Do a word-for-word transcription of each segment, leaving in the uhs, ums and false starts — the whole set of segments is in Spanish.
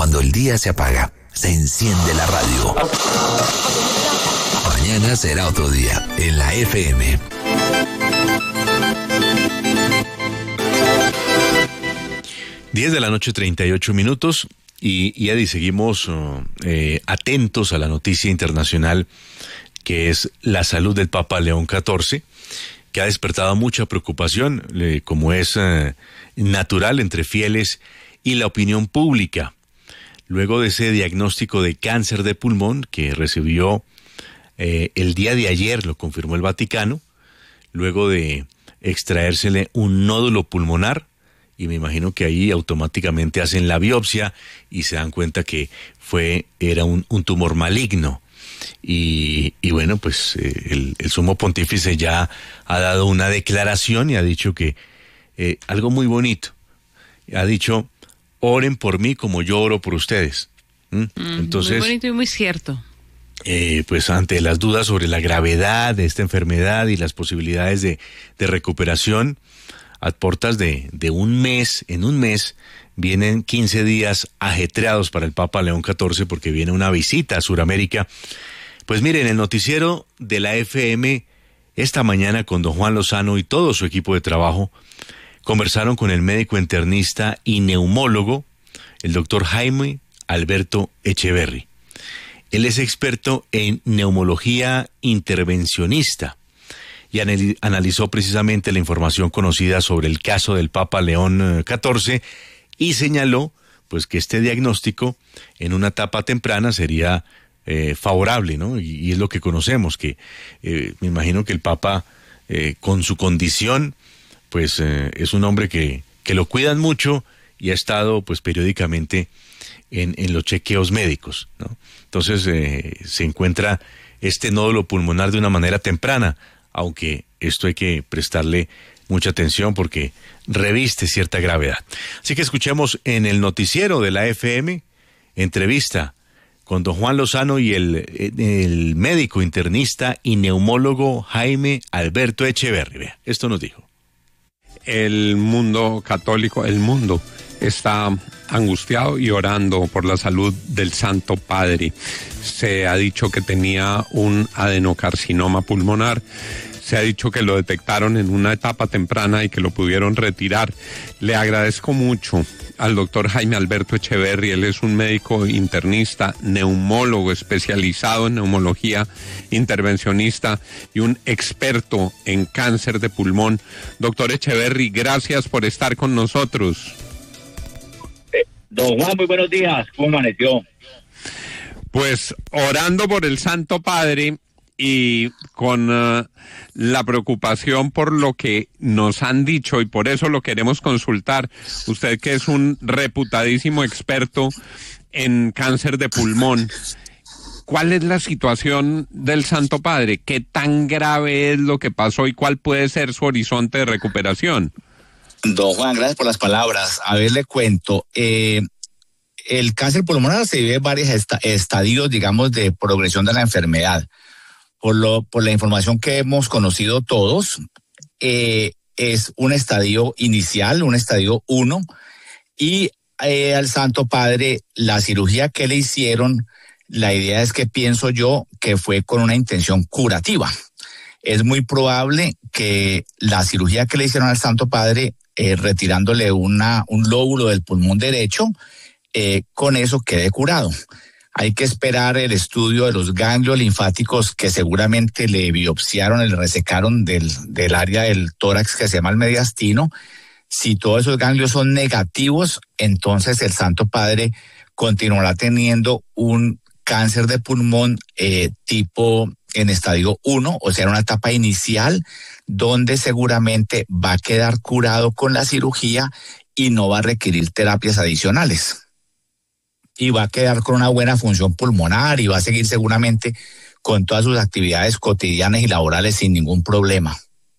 Cuando el día se apaga, se enciende la radio. Mañana será otro día en la F M. diez de la noche, treinta y ocho minutos, y, y Adi, seguimos uh, eh, atentos a la noticia internacional que es la salud del Papa León catorce, que ha despertado mucha preocupación, eh, como es eh, natural entre fieles y la opinión pública. Luego de ese diagnóstico de cáncer de pulmón que recibió eh, el día de ayer, lo confirmó el Vaticano, luego de extraérsele un nódulo pulmonar, y me imagino que ahí automáticamente hacen la biopsia y se dan cuenta que fue, era un, un tumor maligno. Y, y bueno, pues eh, el, el sumo pontífice ya ha dado una declaración y ha dicho que eh, algo muy bonito. Ha dicho, oren por mí como yo oro por ustedes. ¿Mm? Mm, Entonces, muy bonito y muy cierto. Eh, pues ante las dudas sobre la gravedad de esta enfermedad y las posibilidades de, de recuperación, a puertas de, de un mes, en un mes, vienen quince días ajetreados para el Papa León catorce porque viene una visita a Sudamérica. Pues miren, el noticiero de la F M esta mañana con don Juan Lozano y todo su equipo de trabajo conversaron con el médico internista y neumólogo, el doctor Jaime Alberto Echeverry. Él es experto en neumología intervencionista y analizó precisamente la información conocida sobre el caso del Papa León catorce y señaló pues que este diagnóstico en una etapa temprana sería eh, favorable, ¿no? Y, y es lo que conocemos, que eh, me imagino que el Papa eh, con su condición pues eh, es un hombre que, que lo cuidan mucho y ha estado pues periódicamente en, en los chequeos médicos, ¿no? Entonces eh, se encuentra este nódulo pulmonar de una manera temprana, aunque esto hay que prestarle mucha atención porque reviste cierta gravedad. Así que escuchemos en el noticiero de la F M, entrevista con don Juan Lozano y el, el médico internista y neumólogo Jaime Alberto Echeverry. Vea, esto nos dijo. El mundo católico, el mundo está angustiado y orando por la salud del Santo Padre. Se ha dicho que tenía un adenocarcinoma pulmonar. Se ha dicho que lo detectaron en una etapa temprana y que lo pudieron retirar. Le agradezco mucho al doctor Jaime Alberto Echeverry. Él es un médico internista, neumólogo especializado en neumología intervencionista y un experto en cáncer de pulmón. Doctor Echeverry, gracias por estar con nosotros. Eh, don Juan, muy buenos días. ¿Cómo amaneció? Pues orando por el Santo Padre y con uh, la preocupación por lo que nos han dicho, y por eso lo queremos consultar. Usted, que es un reputadísimo experto en cáncer de pulmón, ¿cuál es la situación del Santo Padre? ¿Qué tan grave es lo que pasó y cuál puede ser su horizonte de recuperación? Don Juan, gracias por las palabras. A ver, le cuento. Eh, el cáncer pulmonar se vive en varios esta- estadios, digamos, de progresión de la enfermedad. Por, lo, por la información que hemos conocido todos, eh, es un estadio inicial, un estadio uno, y eh, al Santo Padre, la cirugía que le hicieron, la idea es que pienso yo que fue con una intención curativa. Es muy probable que la cirugía que le hicieron al Santo Padre, eh, retirándole una, un lóbulo del pulmón derecho, eh, con eso quede curado. Hay que esperar el estudio de los ganglios linfáticos que seguramente le biopsiaron, le resecaron del, del área del tórax que se llama el mediastino. Si todos esos ganglios son negativos, entonces el Santo Padre continuará teniendo un cáncer de pulmón eh, tipo en estadio uno, o sea, en una etapa inicial, donde seguramente va a quedar curado con la cirugía y no va a requerir terapias adicionales. Y va a quedar con una buena función pulmonar y va a seguir seguramente con todas sus actividades cotidianas y laborales sin ningún problema.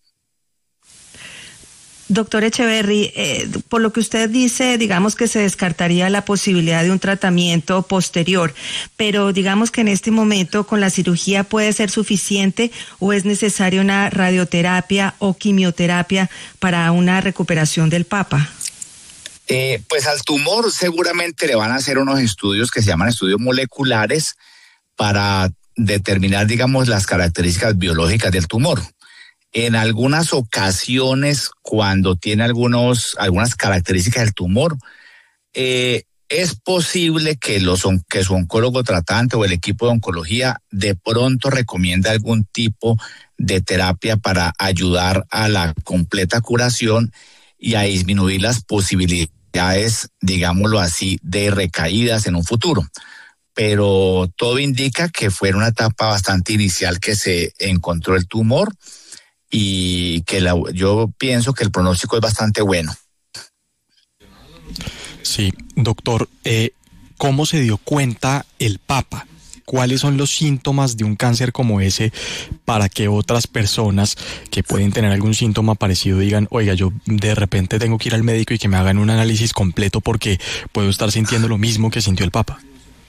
Doctor Echeverry, eh, por lo que usted dice, digamos que se descartaría la posibilidad de un tratamiento posterior, pero digamos que en este momento con la cirugía puede ser suficiente o es necesaria una radioterapia o quimioterapia para una recuperación del Papa. Eh, pues al tumor seguramente le van a hacer unos estudios que se llaman estudios moleculares para determinar, digamos, las características biológicas del tumor. En algunas ocasiones, cuando tiene algunos, algunas características del tumor, eh, es posible que, los, que su oncólogo tratante o el equipo de oncología de pronto recomiende algún tipo de terapia para ayudar a la completa curación y a disminuir las posibilidades, digámoslo así, de recaídas en un futuro. Pero todo indica que fue una etapa bastante inicial que se encontró el tumor y que la, yo pienso que el pronóstico es bastante bueno. Sí, doctor, eh, ¿cómo se dio cuenta el Papa? ¿Cuáles son los síntomas de un cáncer como ese para que otras personas que pueden tener algún síntoma parecido digan, oiga, yo de repente tengo que ir al médico y que me hagan un análisis completo porque puedo estar sintiendo lo mismo que sintió el Papa?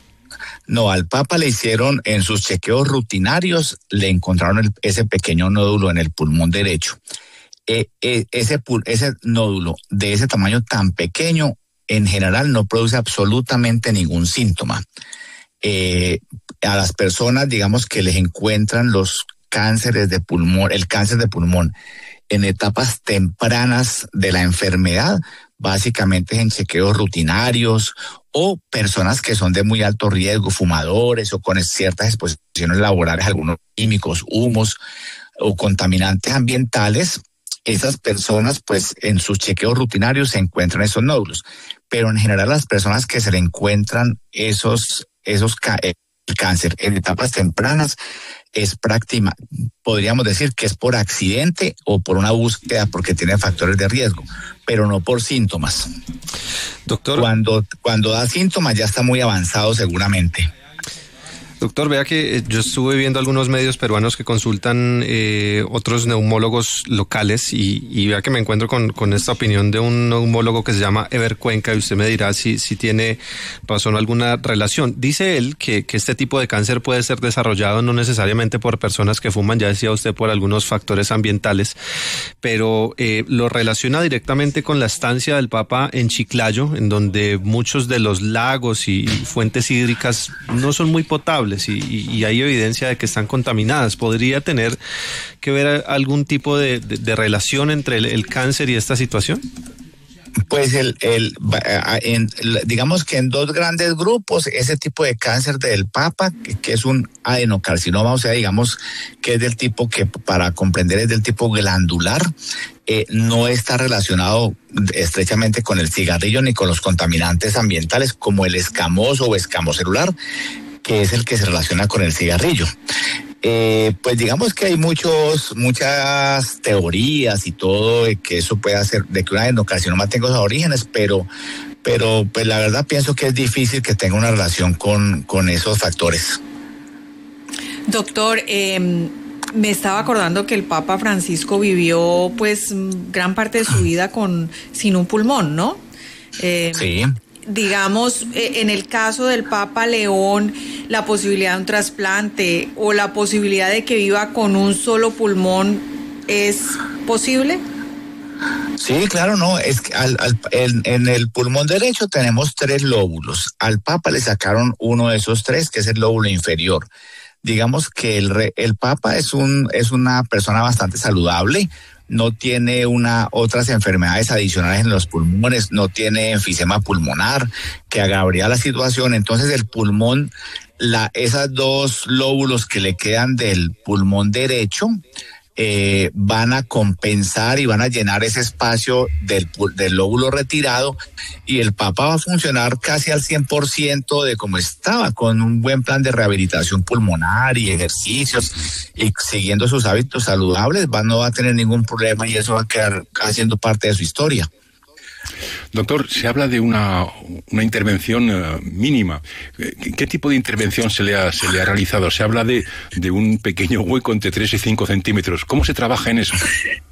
No, al Papa le hicieron en sus chequeos rutinarios, le encontraron el, ese pequeño nódulo en el pulmón derecho. Eh, eh, ese, ese nódulo de ese tamaño tan pequeño en general no produce absolutamente ningún síntoma. Eh, a las personas, digamos, que les encuentran los cánceres de pulmón, el cáncer de pulmón en etapas tempranas de la enfermedad, básicamente en chequeos rutinarios o personas que son de muy alto riesgo, fumadores o con ciertas exposiciones laborales, algunos químicos, humos o contaminantes ambientales. Esas personas, pues, en sus chequeos rutinarios se encuentran esos nódulos, pero en general las personas que se le encuentran esos, esos el cáncer en etapas tempranas es práctica, podríamos decir que es por accidente o por una búsqueda porque tiene factores de riesgo, pero no por síntomas. Doctor, cuando cuando da síntomas ya está muy avanzado seguramente. Doctor, vea que yo estuve viendo algunos medios peruanos que consultan eh, otros neumólogos locales y, y vea que me encuentro con, con esta opinión de un neumólogo que se llama Ever Cuenca y usted me dirá si, si tiene razón o alguna relación. Dice él que, que este tipo de cáncer puede ser desarrollado no necesariamente por personas que fuman, ya decía usted, por algunos factores ambientales, pero eh, lo relaciona directamente con la estancia del Papa en Chiclayo, en donde muchos de los lagos y fuentes hídricas no son muy potables. Y, y hay evidencia de que están contaminadas. ¿Podría tener que ver algún tipo de, de, de relación entre el, el cáncer y esta situación? Pues el, el, en, digamos que en dos grandes grupos, ese tipo de cáncer del Papa, que, que es un adenocarcinoma, o sea, digamos que es del tipo que, para comprender, es del tipo glandular, eh, no está relacionado estrechamente con el cigarrillo ni con los contaminantes ambientales como el escamoso o escamocelular, que es el que se relaciona con el cigarrillo. Eh, pues digamos que hay muchos, muchas teorías y todo de que eso puede hacer, de que una adenocarcinoma tenga esos orígenes, pero, pero pues la verdad pienso que es difícil que tenga una relación con, con esos factores. Doctor, eh, me estaba acordando que el Papa Francisco vivió pues gran parte de su vida con sin un pulmón, ¿no? Eh, sí. Digamos, en el caso del Papa León, la posibilidad de un trasplante o la posibilidad de que viva con un solo pulmón, ¿es posible? Sí, claro, no, es que al, al, en, en el pulmón derecho tenemos tres lóbulos. Al Papa le sacaron uno de esos tres, que es el lóbulo inferior. Digamos que el, re, el Papa es un es una persona bastante saludable. No tiene una otras enfermedades adicionales en los pulmones, no tiene enfisema pulmonar que agravaría la situación. Entonces el pulmón, la, esas dos lóbulos que le quedan del pulmón derecho eh, van a compensar y van a llenar ese espacio del, del lóbulo retirado y el Papa va a funcionar casi al cien por ciento de como estaba, con un buen plan de rehabilitación pulmonar y ejercicios y siguiendo sus hábitos saludables, va, no va a tener ningún problema y eso va a quedar haciendo parte de su historia. Doctor, se habla de una, una intervención uh, mínima. ¿Qué, ¿Qué tipo de intervención se le ha, se le ha realizado? Se habla de, de un pequeño hueco entre tres y cinco centímetros. ¿Cómo se trabaja en eso?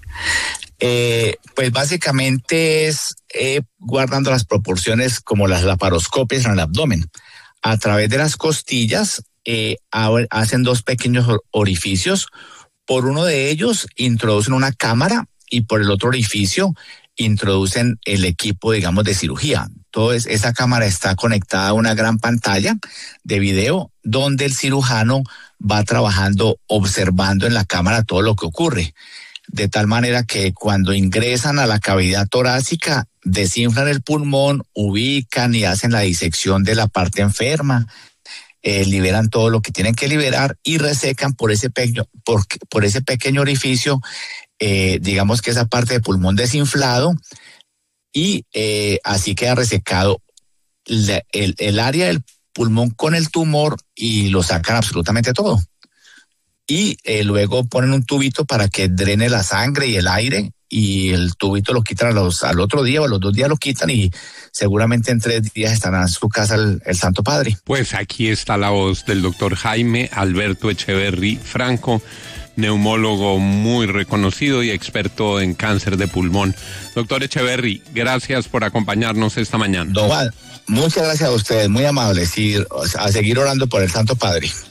Eh, pues básicamente es eh, guardando las proporciones como las laparoscopias en el abdomen. A través de las costillas eh, hacen dos pequeños orificios. Por uno de ellos introducen una cámara y por el otro orificio introducen el equipo, digamos, de cirugía. Entonces, esa cámara está conectada a una gran pantalla de video donde el cirujano va trabajando, observando en la cámara todo lo que ocurre. De tal manera que cuando ingresan a la cavidad torácica, desinflan el pulmón, ubican y hacen la disección de la parte enferma, eh, liberan todo lo que tienen que liberar y resecan por ese pequeño, por, por ese pequeño orificio, eh, digamos que esa parte de pulmón desinflado, y eh, así queda resecado la, el, el área del pulmón con el tumor y lo sacan absolutamente todo. Y eh, luego ponen un tubito para que drene la sangre y el aire, y el tubito lo quitan a los, al otro día o a los dos días lo quitan, y seguramente en tres días estará en su casa el, el Santo Padre. Pues aquí está la voz del doctor Jaime Alberto Echeverry Franco, neumólogo muy reconocido y experto en cáncer de pulmón. Doctor Echeverry, gracias por acompañarnos esta mañana. Don Juan, muchas gracias a ustedes, muy amables, y a seguir orando por el Santo Padre.